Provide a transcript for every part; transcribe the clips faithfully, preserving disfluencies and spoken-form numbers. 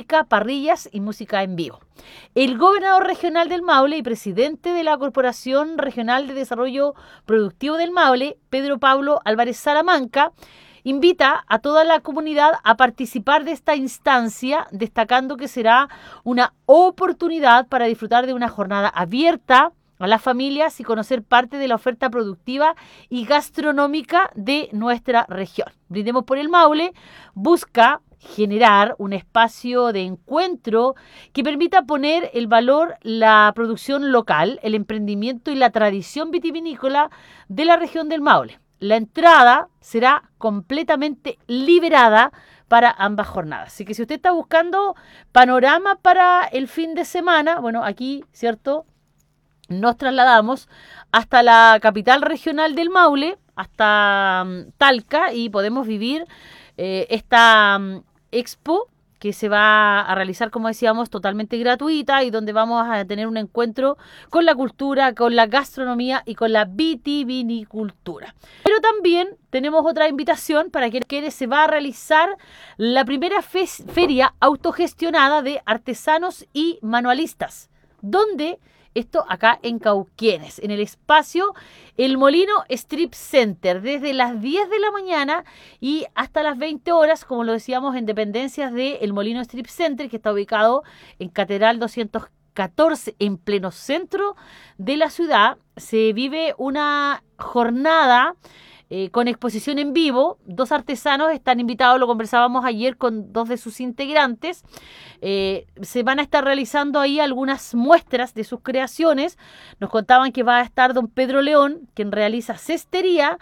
música, parrillas y música en vivo. El gobernador regional del Maule y presidente de la Corporación Regional de Desarrollo Productivo del Maule, Pedro Pablo Álvarez Salamanca, invita a toda la comunidad a participar de esta instancia, destacando que será una oportunidad para disfrutar de una jornada abierta a las familias y conocer parte de la oferta productiva y gastronómica de nuestra región. Brindemos por el Maule busca generar un espacio de encuentro que permita poner el valor la producción local, el emprendimiento y la tradición vitivinícola de la región del Maule. La entrada será completamente liberada para ambas jornadas. Así que si usted está buscando panorama para el fin de semana, bueno, aquí, ¿cierto?, nos trasladamos hasta la capital regional del Maule, hasta um, Talca, y podemos vivir eh, esta um, expo que se va a realizar, como decíamos, totalmente gratuita y donde vamos a tener un encuentro con la cultura, con la gastronomía y con la vitivinicultura. Pero también tenemos otra invitación para quienes se va a realizar la primera fe- feria autogestionada de artesanos y manualistas, donde esto acá en Cauquenes, en el espacio El Molino Strip Center, desde las diez de la mañana y hasta las veinte horas, como lo decíamos, en dependencias de El Molino Strip Center, que está ubicado en Catedral doscientos catorce, en pleno centro de la ciudad. Se vive una jornada Eh, con exposición en vivo. Dos artesanos están invitados, lo conversábamos ayer con dos de sus integrantes. Eh, se van a estar realizando ahí algunas muestras de sus creaciones. Nos contaban que va a estar don Pedro León, quien realiza cestería,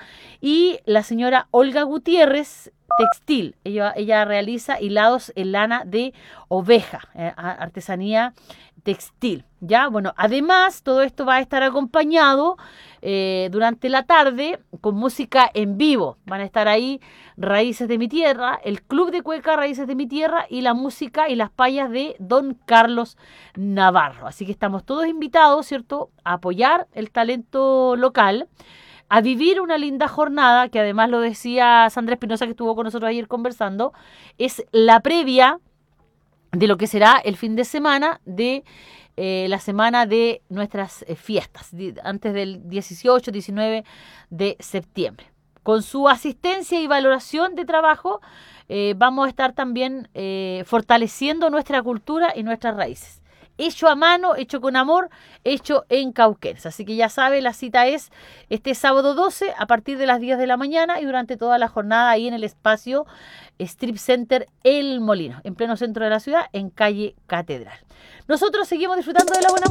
y la señora Olga Gutiérrez, textil. Ella, ella realiza hilados en lana de oveja, eh, artesanía textil. Ya, bueno, además todo esto va a estar acompañado eh, durante la tarde con música en vivo. Van a estar ahí Raíces de mi Tierra, el Club de Cueca Raíces de mi Tierra y la música y las payas de don Carlos Navarro. Así que estamos todos invitados, ¿cierto?, a apoyar el talento local, a vivir una linda jornada, que además lo decía Sandra Espinosa, que estuvo con nosotros ayer conversando, es la previa de lo que será el fin de semana de eh, la semana de nuestras eh, fiestas, de, antes del dieciocho diecinueve de septiembre. Con su asistencia y valoración de trabajo, eh, vamos a estar también eh, fortaleciendo nuestra cultura y nuestras raíces. Hecho a mano, hecho con amor, hecho en Cauquenes. Así que ya sabe, la cita es este sábado doce a partir de las diez de la mañana y durante toda la jornada ahí en el espacio Strip Center El Molino, en pleno centro de la ciudad, en calle Catedral. Nosotros seguimos disfrutando de la buena